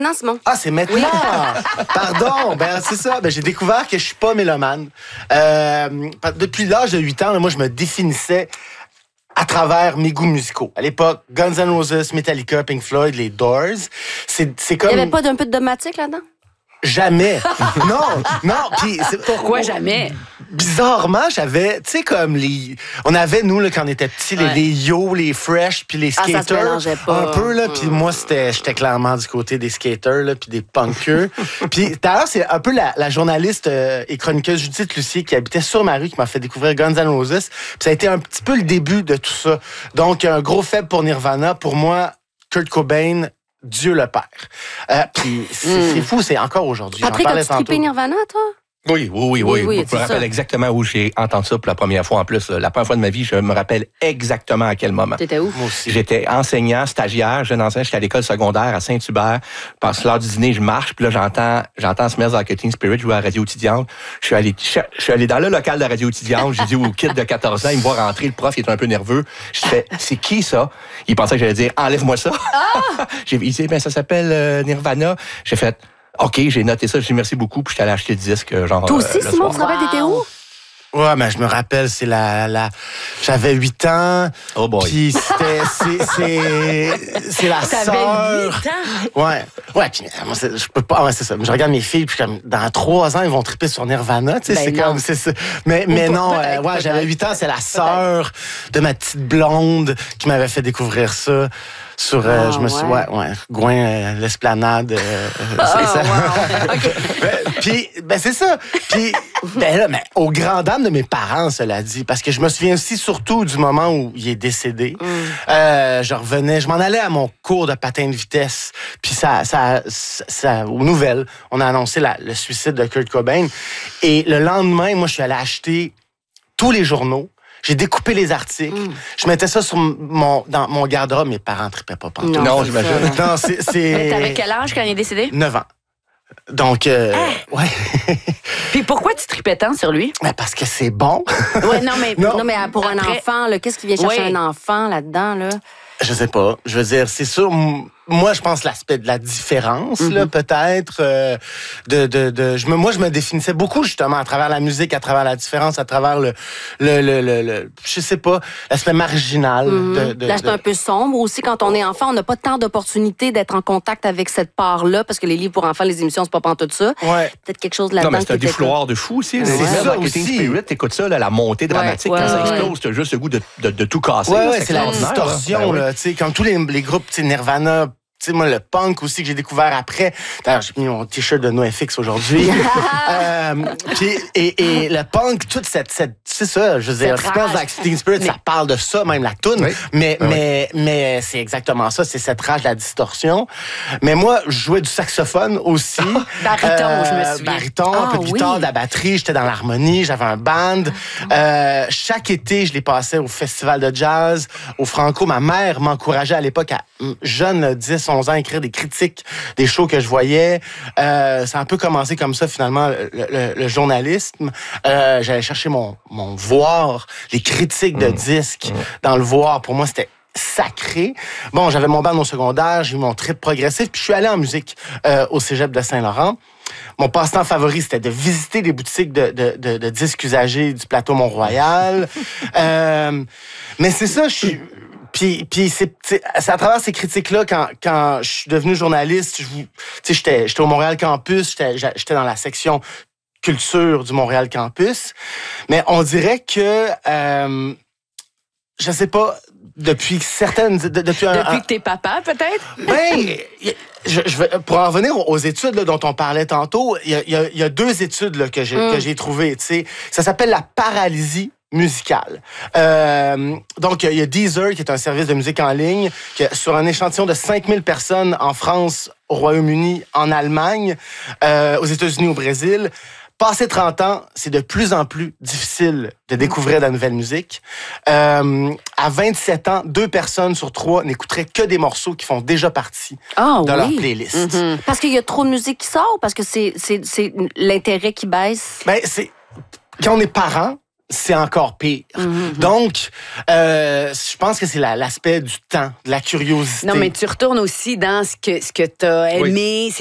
Simon. Ah, c'est maintenant! Pardon! C'est ça. J'ai découvert que je suis pas mélomane. Depuis l'âge de 8 ans, moi, je me définissais à travers mes goûts musicaux. À l'époque, Guns N' Roses, Metallica, Pink Floyd, les Doors. C'est comme... Il n'y avait pas d'un peu de dogmatique là-dedans? Jamais. Non. Puis pourquoi jamais? Bizarrement, j'avais, tu sais, comme on avait, nous, là, quand on était petits, les Yo, les Fresh, puis les skaters. Ça se mélangeait pas. Un peu, là. Puis moi, j'étais clairement du côté des skaters, là, puis des punkers. Puis d'ailleurs, c'est un peu la journaliste et chroniqueuse Judith Lucier qui habitait sur ma rue qui m'a fait découvrir Guns N' Roses. Puis ça a été un petit peu le début de tout ça. Donc, un gros faible pour Nirvana. Pour moi, Kurt Cobain, Dieu le Père. Puis c'est fou, c'est encore aujourd'hui. Après, as-tu trippé Nirvana, toi? Oui. Je me rappelle exactement où j'ai entendu ça pour la première fois. En plus, la première fois de ma vie, je me rappelle exactement à quel moment. T'étais où? Moi aussi. J'étais enseignant, stagiaire, jeune enseignant. J'étais à l'école secondaire à Saint-Hubert. Passe l'heure du dîner, je marche, puis là, j'entends Smells Like Teen Spirit jouer à la radio étudiante. Je suis allé dans le local de la radio étudiante. J'ai dit au kid de 14 ans, il me voit rentrer, le prof, il est un peu nerveux. Je fais, c'est qui ça? Il pensait que j'allais dire, enlève-moi ça. Il dit, ça s'appelle Nirvana. J'ai fait, OK, j'ai noté ça, j'ai dit merci beaucoup, puis je suis allé acheter le disque, genre. Toi aussi, Simon, tu te rappelles, t'étais où? Ouais, mais je me rappelle, c'est j'avais 8 ans. Oh boy. Puis c'est la sœur. 8 ans? Ouais, puis moi, je peux pas, c'est ça. Je regarde mes filles, puis comme, dans 3 ans, ils vont triper sur Nirvana, tu sais, c'est comme, c'est ça. Mais non, j'avais 8 ans, c'est la sœur de ma petite blonde qui m'avait fait découvrir ça. Sur, je me suis, Gouin, l'esplanade, c'est ça. Wow. Okay. Puis, c'est ça. Puis, au grand dam de mes parents, cela dit, parce que je me souviens aussi surtout du moment où il est décédé. Je m'en allais à mon cours de patin de vitesse, puis ça aux nouvelles, on a annoncé le suicide de Kurt Cobain. Et le lendemain, moi, je suis allé acheter tous les journaux. J'ai découpé les articles. Je mettais ça dans mon garde-robe. Mes parents ne trippaient pas pantoute. Non, j'imagine. Non, c'est... Mais t'avais quel âge quand il est décédé? 9 ans. Donc, ouais. Puis pourquoi tu trippais tant sur lui? Parce que c'est bon. Ouais, non, mais pour un enfant, là, qu'est-ce qui vient chercher un enfant là-dedans, là? Je sais pas. Je veux dire, c'est sûr... Moi, je pense l'aspect de la différence, là, peut-être. Moi, je me définissais beaucoup, justement, à travers la musique, à travers la différence, à travers je sais pas, l'aspect marginal. L'aspect un peu sombre aussi. Quand on est enfant, on n'a pas tant d'opportunités d'être en contact avec cette part-là, parce que les livres pour enfants, les émissions, c'est pas pantoute ça. Ouais. Peut-être quelque chose là-dedans. Non, mais c'est un défouloir de fou aussi. C'est ça aussi. aussi. Spirit, t'écoutes ça, là, la montée dramatique, quand ça explose, t'as juste le goût de tout casser. Ouais, c'est la distorsion, là. Tu sais, quand tous les groupes, tu sais, Nirvana, tu sais, moi, le punk aussi que j'ai découvert après. D'ailleurs, j'ai mis mon t-shirt de NoFX aujourd'hui. Et le punk, toute cette c'est ça, je veux dire, Smells Like Teen Spirit, ça parle de ça, même la toune. Oui. Mais c'est exactement ça, c'est cette rage, la distorsion. Mais moi, je jouais du saxophone aussi. Baryton, je me souviens. Baryton, un peu de guitare, de la batterie, j'étais dans l'harmonie, j'avais un band. Chaque été, je l'ai passé au festival de jazz, au Franco. Ma mère m'encourageait à l'époque, à jeune 10, 11 ans, à écrire des critiques des shows que je voyais. Ça a un peu commencé comme ça, finalement, le journalisme. J'allais chercher mon voir, les critiques de disques dans le voir. Pour moi, c'était sacré. Bon, j'avais mon band au secondaire, j'ai eu mon trip progressif, puis je suis allé en musique au cégep de Saint-Laurent. Mon passe-temps favori, c'était de visiter des boutiques de disques usagés du plateau Mont-Royal. Mais c'est ça, Puis c'est à travers ces critiques-là, quand je suis devenu journaliste, j'étais au Montréal Campus, j'étais dans la section culture du Montréal Campus. Mais on dirait que, je sais pas, depuis que t'es papa, peut-être? Pour en revenir aux études là, dont on parlait tantôt, il y a 2 études là, que j'ai trouvées. Ça s'appelle la paralysie musicale. Donc, il y a Deezer, qui est un service de musique en ligne, qui, sur un échantillon de 5000 personnes en France, au Royaume-Uni, en Allemagne, aux États-Unis, au Brésil. Passé 30 ans, c'est de plus en plus difficile de découvrir de la nouvelle musique. À 27 ans, 2 personnes sur 3 n'écouteraient que des morceaux qui font déjà partie de leur playlist. Parce qu'il y a trop de musique qui sort ou parce que c'est l'intérêt qui baisse? Quand on est parent, c'est encore pire. Donc, je pense que c'est l'aspect du temps, de la curiosité. Non, mais tu retournes aussi dans ce que tu as aimé.